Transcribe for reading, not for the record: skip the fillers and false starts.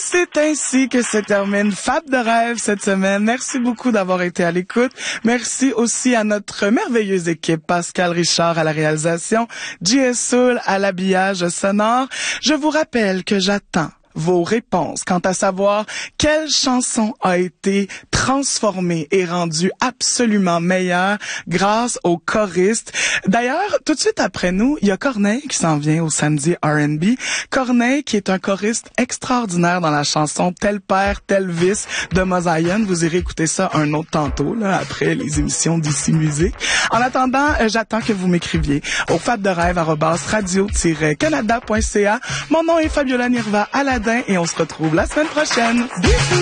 C'est ainsi que se termine Fab de rêve cette semaine. Merci beaucoup d'avoir été à l'écoute. Merci aussi à notre merveilleuse équipe, Pascal Richard à la réalisation, J.S. Soul à l'habillage sonore. Je vous rappelle que j'attends vos réponses quant à savoir quelle chanson a été transformée et rendue absolument meilleure grâce aux choristes. D'ailleurs, tout de suite après nous, il y a Corneille qui s'en vient au samedi R&B. Corneille qui est un choriste extraordinaire dans la chanson Tel père, tel fils de Mosaïen. Vous irez écouter ça un autre tantôt, là, après les émissions d'ici Musique. En attendant, j'attends que vous m'écriviez au fabderêve@radio-canada.ca. Mon nom est Fabiola Nirva Aladin et on se retrouve la semaine prochaine. Bisous!